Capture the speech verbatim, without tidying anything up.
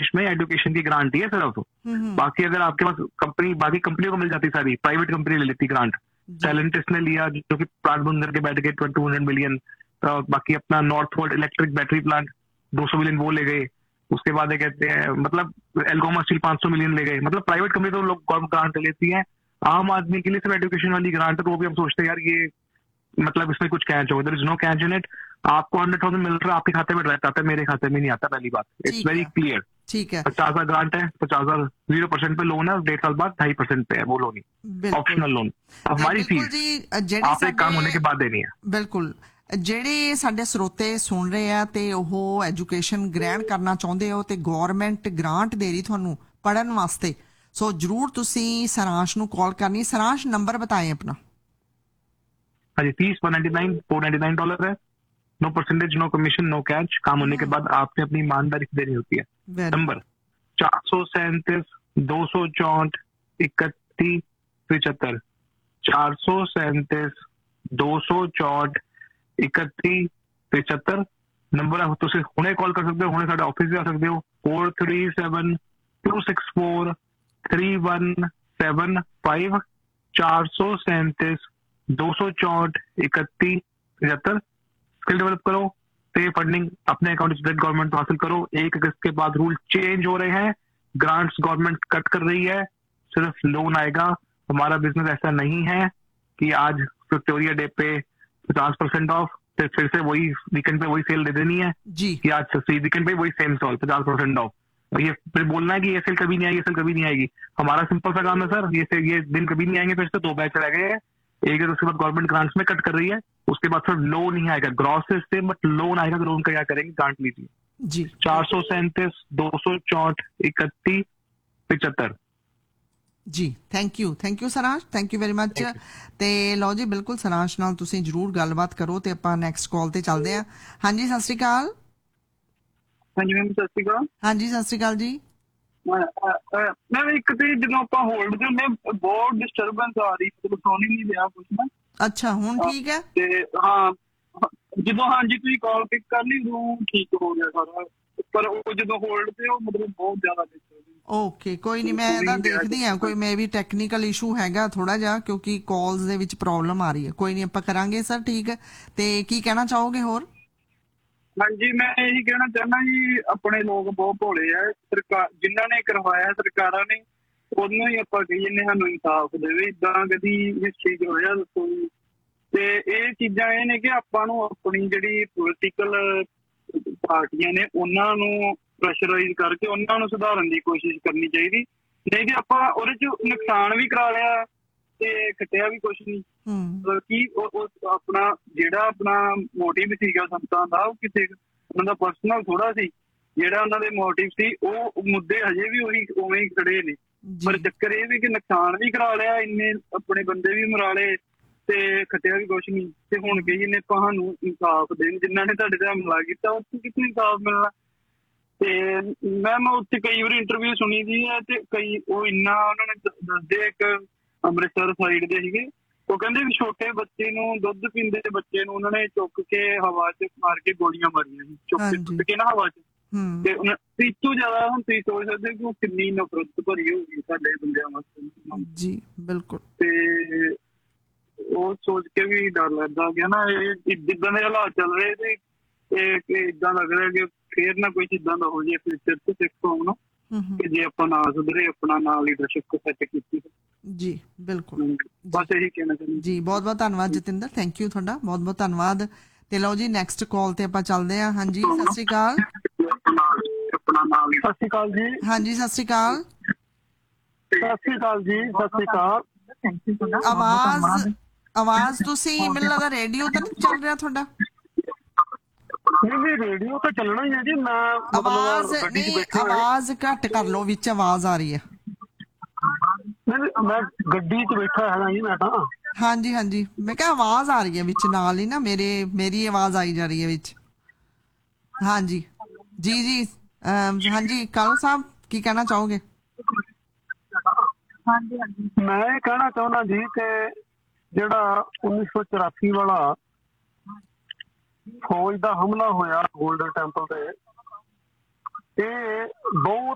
देश में एजुकेशन की ग्रांट ही है सिर्फ। बाकी अगर आपके पास कंपनी, बाकी कंपनियों को मिल जाती सारी, प्राइवेट कंपनी ले लेती ग्रांट। सैलेंटिस ने लिया जो कि प्लांट बंद करके बैठ गए टू हंड्रेड मिलियन। बाकी अपना north world electric battery plant दो सौ मिलियन वो ले गए। उसके बाद ये कहते हैं मतलब एल्गोमा स्टील पांच सौ मिलियन ले गए। मतलब प्राइवेट कंपनी तो लोग ग्रांट लेती है, आम आदमी के लिए सिर्फ एजुकेशन वाली ग्रांट है। तो वो भी हम सोचते हैं यार ये मतलब इसमें कुछ कैच होगा। There is no catch in it. आपको हंड्रेड थाउजेंड मिल रहा है, आपके खाते में डायरेक्ट आता है, मेरे खाते में नहीं आता। पहली बात, इट्स वेरी क्लियर। ठीक है, पचास हजार ग्रांट है, पचास हजार जीरो परसेंट पे लोन है, और डेढ़ साल बाद ढाई परसेंट पे है वो लोन ही, ऑप्शनल लोन। हमारी फीस आपसे काम होने के बाद देनी है। बिल्कुल। ਜਿਹੜੇ ਸਾਡੇ ਸਰੋਤੇ ਸੁਣ ਰਹੇ ਆ ਤੇ ਉਹ ਐਜੂਕੇਸ਼ਨ ਗ੍ਰਹਿਣ ਕਰਨਾ ਚਾਹੁੰਦੇ ਹੋ ਤੇ ਗਵਰਨਮੈਂਟ ਗ੍ਰਾਂਟ ਦੇ ਰਹੀ ਤੁਹਾਨੂੰ ਪੜਨ ਵਾਸਤੇ, ਸੋ ਜਰੂਰ ਤੁਸੀਂ ਸਰਾਂਸ਼ ਨੂੰ ਕਾਲ ਕਰਨੀ। ਸਰਾਂਸ਼ ਨੰਬਰ बताएं अपना। हाँ जी, fees one ninety nine four ninety nine dollar है। No percentage, no commission, no catch. काम होने के बाद आपने अपनी ईमानदारी से देनी होती है। नंबर चार सौ सैंतीस दो सौ चौंठ इकतीस पिछहत्तर चार सौ सैंतीस दो सौ चौंठ इकतीस पिछहत्तर नंबर आप तुम हुणे कॉल कर सकते हो। हुणे साडे ऑफिस भी आ सकते हो। Four three seven two six four three one seven five चार सौ सैंतीस दो सौ चौंठ इकतीस पचहत्तर। स्किल डेवलप करो, पे फंडिंग अपने अकाउंट स्टेट गवर्नमेंट हासिल करो। एक अगस्त के बाद रूल चेंज हो रहे हैं, ग्रांट्स गवर्नमेंट कट कर रही है, सिर्फ लोन आएगा। हमारा बिजनेस ऐसा नहीं है कि आज विक्टोरिया डे पे पचास परसेंट ऑफ, फिर फिर से वही वीकेंड पे वही सेल दे देनी है जी कि आज वीकेंड पे वही सेम स्टॉल पचास परसेंट ऑफ, और ये फिर बोलना है कि ये सेल कभी नहीं आएगी, ये सेल कभी नहीं आएगी। हमारा सिंपल सा काम है सर, ये से ये दिन कभी नहीं आएंगे। फिर से दो बैच रह गए हैं, एक दिन उसके बाद गवर्नमेंट ग्रांट्स में कट कर रही है, उसके बाद फिर लोन नहीं आएगा। ग्रॉस से सेम बट लोन आएगा। लोन का क्या करेंगे, ग्रांट लीजिए जी। चार सौ सैंतीस दो सौ चौंठ इकतीस पिछहत्तर जी। Thank you, thank you Saransh, thank you very much. ਤੇ ਲਓ ਜੀ, ਬਿਲਕੁਲ ਸਰਾਂਸ਼ ਨਾਲ ਤੁਸੀਂ ਜਰੂਰ ਗੱਲਬਾਤ ਕਰੋ ਤੇ ਆਪਾਂ ਨੈਕਸਟ ਕਾਲ ਤੇ ਚੱਲਦੇ ਆਂ। ਹਾਂਜੀ ਸਤਿ ਸ਼੍ਰੀ ਅਕਾਲ। ਹਾਂਜੀ ਮੈਮ ਸਤਿ ਸ਼੍ਰੀ ਅਕਾਲ। ਹਾਂਜੀ ਸਤਿ ਸ਼੍ਰੀ ਅਕਾਲ ਜੀ। ਮੈਂ ਇੱਕ ਤੇ ਜਦੋਂ ਆਪਾਂ ਹੋਲਡ ਦੇ ਹੁੰਦੇ ਬਹੁਤ ਡਿਸਟਰਬੈਂਸ ਆ ਰਹੀ, ਮਤਲਬ ਸੁਣ ਹੀ ਨਹੀਂ ਰਿਹਾ ਕੁਛ ਨਾ। ਅੱਛਾ, ਹੁਣ ਠੀਕ ਹੈ? ਤੇ ਹਾਂ, ਜਦੋਂ ਹਾਂਜੀ ਤੁਸੀਂ ਕਾਲ ਪਿਕ ਕਰ ਲਈ ਉਦੋਂ ਠੀਕ ਹੋ ਗਿਆ ਸਾਰਾ, ਪਰ ਉਹ ਜਦੋਂ ਹੋਲਡ ਤੇ ਉਹ ਮਤਲਬ ਬਹੁਤ ਜ਼ਿਆਦਾ ਡਿਸਟਰਬੈਂਸ। ਓਕੇ, ਕੋਈ ਨਹੀਂ, ਮੈਂ ਇਹਦਾ ਦੇਖਦੀ ਹਾਂ ਕੋਈ ਮੇ ਵੀ ਟੈਕਨੀਕਲ ਇਸ਼ੂ ਹੈਗਾ ਥੋੜਾ ਜਿਹਾ, ਕਿਉਂਕਿ ਕਾਲਸ ਦੇ ਵਿੱਚ ਪ੍ਰੋਬਲਮ ਆ ਰਹੀ ਹੈ। ਕੋਈ ਨਹੀਂ, ਆਪਾਂ ਕਰਾਂਗੇ ਸਰ, ਠੀਕ ਹੈ। ਤੇ ਕੀ ਕਹਿਣਾ ਚਾਹੋਗੇ ਹੋਰ? ਹਾਂਜੀ, ਮੈਂ ਇਹੀ ਕਹਿਣਾ ਚਾਹੁੰਦਾ ਜੀ, ਆਪਣੇ ਲੋਕ ਬਹੁਤ ਭੋਲੇ ਆ। ਸਰਕਾਰ ਜਿਨ੍ਹਾਂ ਨੇ ਕਰਵਾਇਆ ਸਰਕਾਰਾਂ ਨੇ, ਉਹਨੂੰ ਹੀ ਆਪਾਂ ਕਹੀਏ ਨੇ ਸਾਨੂੰ ਇਨਸਾਫ ਦੇਵੇ। ਇੱਦਾਂ ਕਦੀ ਹਿਸਟਰੀ 'ਚ ਹੋਇਆ ਦੱਸੋ ਜੀ? ਤੇ ਇਹ ਚੀਜ਼ਾਂ ਇਹ ਨੇ ਕਿ ਆਪਾਂ ਨੂੰ ਆਪਣੀ ਜਿਹੜੀ ਪੋਲੀਟੀਕਲ ਪਾਰਟੀਆਂ ਨੇ ਉਹਨਾਂ ਨੂੰ ਪ੍ਰੈਸ਼ਰਾਈਜ਼ ਕਰਕੇ ਉਹਨਾਂ ਨੂੰ ਸੁਧਾਰਨ ਦੀ ਕੋਸ਼ਿਸ਼ ਕਰਨੀ ਚਾਹੀਦੀ। ਨਹੀਂ ਕਿ ਆਪਾਂ ਉਹਦੇ 'ਚ ਨੁਕਸਾਨ ਵੀ ਕਰਾ ਲਿਆ ਤੇ ਖੱਟਿਆ ਵੀ ਕੁਛ ਨਹੀਂ। ਕੀ ਆਪਣਾ ਜਿਹੜਾ ਆਪਣਾ ਮੋਟਿਵ ਸੀਗਾ ਸੰਤਾਂ ਦਾ, ਉਹ ਕਿਸੇ ਉਹਨਾਂ ਦਾ ਪਰਸਨਲ ਥੋੜਾ ਸੀ। ਜਿਹੜਾ ਉਹਨਾਂ ਦੇ ਮੋਟਿਵ ਸੀ ਉਹ ਮੁੱਦੇ ਹਜੇ ਵੀ ਉਹੀ ਉਵੇਂ ਹੀ ਖੜੇ ਨੇ। ਪਰ ਚੱਕਰ ਇਹ ਵੀ ਕਿ ਨੁਕਸਾਨ ਵੀ ਕਰਾ ਲਿਆ, ਇੰਨੇ ਆਪਣੇ ਬੰਦੇ ਵੀ ਮਰਾ ਲਏ ਤੇ ਖੱਟਿਆ ਵੀ ਕੁਛ ਨਹੀਂ। ਤੇ ਹੁਣ ਕਹੀ ਨੇ ਤੁਹਾਨੂੰ ਇਨਸਾਫ ਦੇਣ, ਜਿਨ੍ਹਾਂ ਨੇ ਤੁਹਾਡੇ ਤੇ ਹਮਲਾ ਕੀਤਾ ਉੱਥੇ ਕਿੱਥੋਂ ਇਨਸਾਫ ਮਿਲਣਾ? ਤੇ ਮੈਮ ਉੱਥੇ ਕਈ ਵਾਰੀ ਇੰਟਰਵਿਊ ਸੁਣੀ ਦੀ ਹੈ ਤੇ ਕਈ ਉਹ ਇੰਨਾ ਉਹਨਾਂ ਨੇ ਦੱਸਦੇ, ਇੱਕ ਅੰਮ੍ਰਿਤਸਰ ਸਾਈਡ ਦੇ ਸੀਗੇ, ਉਹ ਕਹਿੰਦੇ ਵੀ ਛੋਟੇ ਬੱਚੇ ਨੂੰ, ਦੁੱਧ ਪੀਂਦੇ ਬੱਚੇ ਨੂੰ ਉਹਨਾਂ ਨੇ ਚੁੱਕ ਕੇ ਹਵਾ 'ਚ ਮਾਰ ਕੇ ਗੋਲੀਆਂ ਮਾਰੀਆਂ ਸੀ, ਚੁੱਕ ਕੇ ਸੁੱਟ ਕੇ ਨਾ ਹਵਾ 'ਚ। ਤੇ ਇਸ ਤੋਂ ਜ਼ਿਆਦਾ ਹੁਣ ਤੁਸੀਂ ਸੋਚ ਸਕਦੇ ਕਿ ਉਹ ਕਿੰਨੀ ਨਫ਼ਰਤ ਭਰੀ ਹੋਊਗੀ ਸਾਡੇ ਬੰਦਿਆਂ ਵਾਸਤੇ ਜੀ। ਬਿਲਕੁਲ। ਤੇ ਉਹ ਸੋਚ ਕੇ ਵੀ ਡਰ ਲੱਗਦਾ ਕਿ ਨਾ ਇਹ ਜਿੱਦਾਂ ਦੇ ਹਾਲਾਤ ਚੱਲ ਰਹੇ ਤੇ ਇਹ ਏਦਾਂ ਲੱਗ ਰਿਹਾ ਕਿ ਫੇਰ ਨਾ ਕੋਈ ਚੀਜ਼ਾਂ ਦਾ ਹੋ ਜਾਏ ਫਿਊਚਰ 'ਚ ਸਿੱਖ ਕੌਮ ਨੂੰ, ਕਿ ਜੇ ਆਪਾਂ ਨਾ ਸੁਧਰੇ, ਆਪਣਾ ਨਾ ਲੀਡਰਸ਼ਿਪ ਸੈੱਟ ਕੀਤੀ। ਜੀ ਬਿਲਕੁਲ, ਬਸ ਇਹੀ ਕਹਿਣਾ ਚਾਹੁੰਦਾ ਜੀ। ਬਹੁਤ ਬਹੁਤ ਧੰਨਵਾਦ ਜਤਿੰਦਰ, ਥੈਂਕ ਯੂ ਤੁਹਾਡਾ, ਬਹੁਤ ਬਹੁਤ ਧੰਨਵਾਦ। ਤੇ ਲਓ ਜੀ, ਨੈਕਸਟ ਕਾਲ ਤੇ ਆਪਾਂ ਚੱਲਦੇ ਹਾਂ। ਹਾਂਜੀ ਸਤਿ ਸ਼੍ਰੀ ਅਕਾਲ। ਸਤਿ ਸ਼੍ਰੀ ਅਕਾਲ ਜੀ। ਹਾਂਜੀ ਸਤਿ ਸ਼੍ਰੀ ਅਕਾਲ। ਸਤਿ ਸ਼੍ਰੀ ਅਕਾਲ ਜੀ। ਸਤਿ ਸ਼੍ਰੀ ਅਕਾਲ। ਆਵਾਜ਼ ਆਵਾਜ਼ ਤੁਸੀਂ ਮੈਨੂੰ ਲੱਗਦਾ ਰੇਡੀਓ ਤਾਂ ਨਹੀਂ ਚੱਲ ਰਿਹਾ ਤੁਹਾਡਾ? ਨਹੀਂ ਨਹੀਂ, ਰੇਡੀਓ ਤਾਂ ਚੱਲਣਾ ਹੀ ਹੈ ਜੀ। ਮੈਂ ਆਵਾਜ਼ ਨਹੀਂ, ਆਵਾਜ਼ ਘੱਟ ਕਰ ਲਓ, ਵਿੱਚ ਆਵਾਜ਼ ਆ ਰਹੀ ਹੈ। ਮੈਂ ਗੱਡੀ 'ਚ ਬੈਠਾ ਹੈਗਾ ਜੀ ਮੈਂ ਤਾਂ। ਹਾਂਜੀ ਹਾਂਜੀ, ਮੈਂ ਕਿਹਾ ਆਵਾਜ਼ ਆ ਰਹੀ ਹੈ ਵਿੱਚ ਨਾਲ ਹੀ ਨਾ, ਮੇਰੇ ਮੇਰੀ ਆਵਾਜ਼ ਆਈ ਜਾ ਰਹੀ ਹੈ ਵਿੱਚ। ਹਾਂਜੀ ਜੀ ਜੀ। ਹਾਂਜੀ ਕਾਲੂ ਸਾਹਿਬ, ਕੀ ਕਹਿਣਾ ਚਾਹੋਗੇ? ਹਾਂਜੀ ਹਾਂਜੀ, ਮੈਂ ਇਹ ਕਹਿਣਾ ਚਾਹੁੰਦਾ ਜੀ ਕਿ ਜਿਹੜਾ ਉੱਨੀ ਸੌ ਚੁਰਾਸੀ ਵਾਲਾ ਫੌਜ ਦਾ ਹਮਲਾ ਹੋਇਆ ਗੋਲਡਨ ਟੈਂਪਲ ਤੇ, ਇਹ ਬਹੁਤ